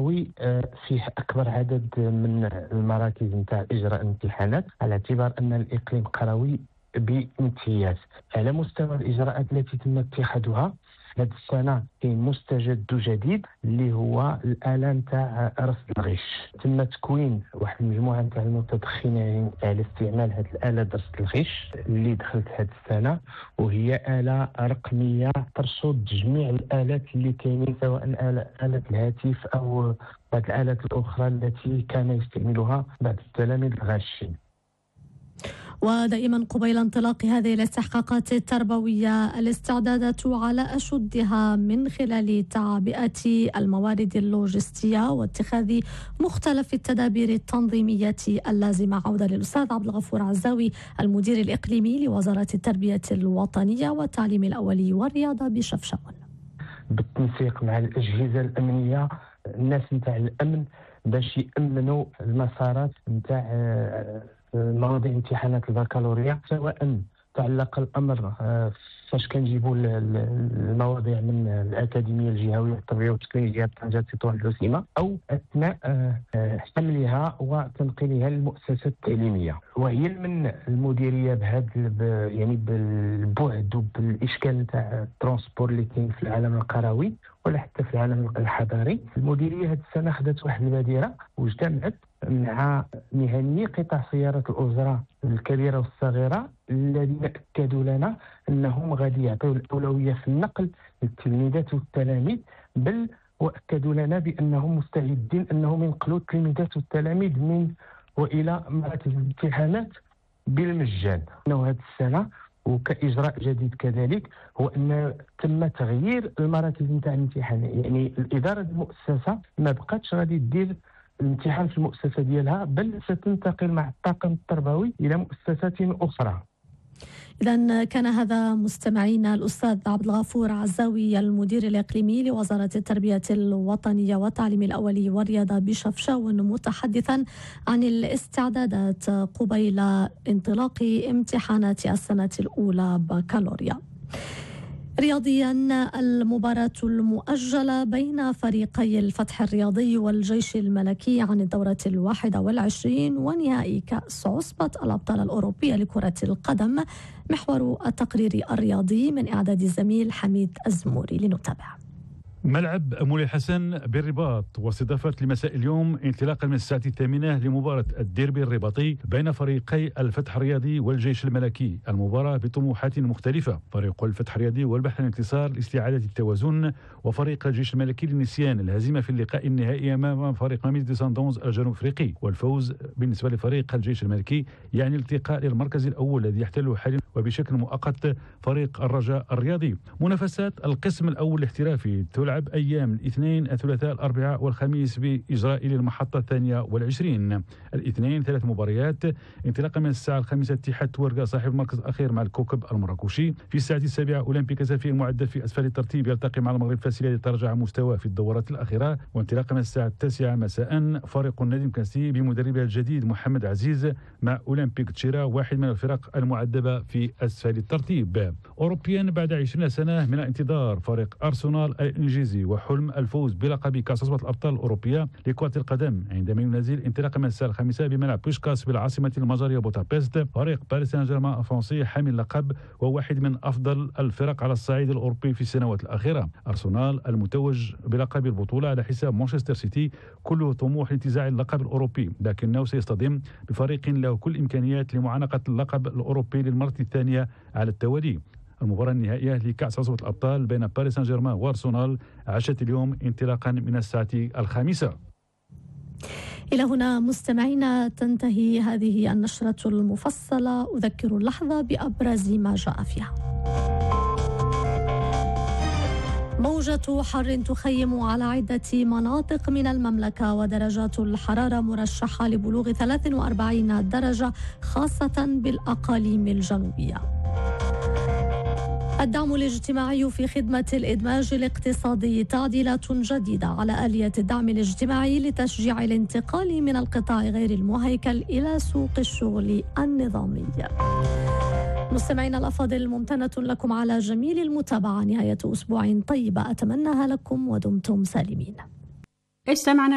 القروي فيه أكبر عدد من المراكز نتاع إجراء الامتحانات، على اعتبار أن الإقليم قروي بامتياز. على مستوى الإجراءات التي تم اتخاذها هذه السنة كاين مستجد جديد اللي هو الآلة نتاع رصد الغش. تم تكوين واحد المجموعة نتاع المتدخلين على استعمال هذه الآلة رصد الغش اللي دخلت هذه السنة، وهي آلة رقمية ترصد جميع الآلات اللي كاينين، سواء آلة الهاتف أو بعض الآلات الأخرى التي كان يستعملها بعض التلاميذ الغاشين. ودائما قبيل انطلاق هذه الاستحقاقات التربوية الاستعدادات على أشدها من خلال تعبئة الموارد اللوجستية واتخاذ مختلف التدابير التنظيمية اللازمة. عودة للأستاذ عبد الغفور عزاوي المدير الإقليمي لوزارة التربية الوطنية والتعليم الأولي والرياضة بشفشاون. بالتنسيق مع الأجهزة الأمنية، الناس نتاع الأمن باش يأمنوا المسارات نتاع مواضيع امتحانات البكالوريا، سواء تعلق الامر فاش كنجيبوا المواضيع من الاكاديميه الجهويه التربويه والتكنولوجيا بطنجه تطوان العاصمه، او اثناء حملها وتنقيلها للمؤسسات التعليميه. وهي من المديريه بهذا يعني بالبعد وبالاشكال نتاع الترونسبور اللي كاين في العالم القروي ولا حتى في العالم الحضاري، المديريه هذه السنه خدت واحد البادره واجتمعت مع مهنيي قطاع سيارات الأجرة الكبيرة والصغيرة الذين أكدوا لنا أنهم غادي يعطيوا الأولوية في النقل للتلميذات والتلاميذ، بل وأكدوا لنا بأنهم مستعدين أنهم ينقلوا التلميذات والتلاميذ من وإلى مراكز الامتحانات بالمجان. هذه السنة وكإجراء جديد كذلك هو أن تم تغيير المراكز نتاع الامتحان، يعني الإدارة المؤسسة ما بقاتش غادي تدير الامتحان في المؤسسة ديالها، بل ستنتقل مع الطاقم التربوي إلى مؤسسات أخرى. إذن كان هذا مستمعينا الأستاذ عبد الغفور عزاوي المدير الإقليمي لوزارة التربية الوطنية والتعليم الأولي والرياضة بشفشاون متحدثا عن الاستعدادات قبيل انطلاق امتحانات السنة الأولى بكالوريا. رياضيا، المباراة المؤجلة بين فريقي الفتح الرياضي والجيش الملكي عن الدورة 21 ونهائي كأس عصبة الأبطال الأوروبية لكرة القدم محور التقرير الرياضي من إعداد الزميل حميد الزموري. لنتابع. ملعب مولاي الحسن بالرباط واستضافت لمساء اليوم انطلاقا من الساعة 8 لمباراة الديربي الرباطي بين فريقي الفتح الرياضي والجيش الملكي. المباراة بطموحات مختلفة، فريق الفتح الرياضي والبحث عن الانتصار لاستعادة التوازن، وفريق الجيش الملكي لنسيان الهزيمة في اللقاء النهائي أمام فريق ميميز دي ساندونز الجنوب أفريقي. والفوز بالنسبة لفريق الجيش الملكي يعني الالتقاء للمركز الأول الذي يحتله حاليا وبشكل مؤقت فريق الرجاء الرياضي. منافسات القسم الأول الاحترافي تلعب أيام الاثنين الثلاثاء الأربعاء والخميس بإجراء للمحطة 22. الاثنين 3 مباريات انطلاقا من الساعة 5 اتحاد تورقة صاحب المركز الأخير مع الكوكب المراكشي. في الساعة 7 أولمبيك سفير معدل في أسفل الترتيب يلتقي مع المغرب فاسيليا لترجع مستواه في الدورات الأخيرة. وانطلاقا من الساعة 9 مساء فريق النادي كاسي بمدربه الجديد محمد عزيز مع أولمبيك تشيرا، واحد من الفرق المعدبة في أسفل الترتيب. أوروبيا، بعد 20 سنة من الانتظار فريق أرسنال الإنجليزي وحلم الفوز بلقب كأس عصبة الأبطال الأوروبية لكرة القدم عندما ينزل انطلاقا من الساعة 5 بملعب بوشكاس بالعاصمة المجرية بودابست فريق باريس سان جيرمان الفرنسي حامل اللقب وواحد من أفضل الفرق على الصعيد الأوروبي في السنوات الأخيرة. أرسنال المتوج بلقب البطولة على حساب مانشستر سيتي كله طموح لانتزاع اللقب الأوروبي، لكنه سيصطدم بفريق له كل الإمكانيات لمعانقة اللقب الأوروبي للمرة الثانية على التوالي. المباراة النهائية لكأس عصبة الأبطال بين باريس سان جيرمان وأرسنال عشت اليوم انطلاقا من الساعة 5. إلى هنا مستمعينا تنتهي هذه النشرة المفصلة. أذكر اللحظة بأبرز ما جاء فيها. موجة حر تخيم على عدة مناطق من المملكة، ودرجات الحرارة مرشحة لبلوغ 43 درجة خاصة بالأقاليم الجنوبية. الدعم الاجتماعي في خدمة الإدماج الاقتصادي، تعديلات جديدة على آلية الدعم الاجتماعي لتشجيع الانتقال من القطاع غير المهيكل إلى سوق الشغل النظامي. مستمعينا الأفاضل، ممتنة لكم على جميل المتابعة. نهاية أسبوع طيبة أتمناها لكم ودمتم سالمين. استمعنا